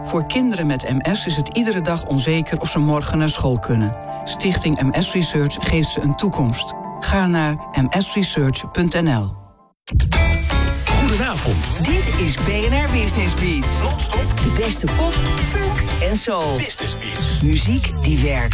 Voor kinderen met MS is het iedere dag onzeker of ze morgen naar school kunnen. Stichting MS Research geeft ze een toekomst. Ga naar msresearch.nl. Goedenavond. Dit is BNR Business Beats. Non-stop. De beste pop, funk en soul. Business Beats. Muziek die werkt.